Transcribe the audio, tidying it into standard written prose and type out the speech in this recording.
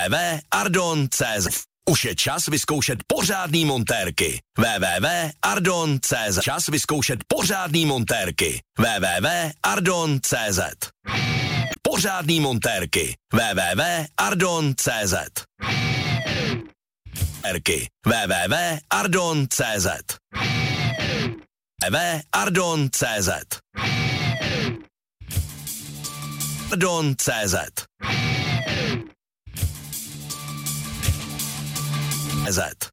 www.ardon.cz. Už je čas vyzkoušet pořádný montérky. www.ardon.cz. Čas vyzkoušet pořádný montérky. www.ardon.cz. Pořádný montérky. www.ardon.cz. www.ardon.cz. www.ardon.cz. Ardon.cz. Z.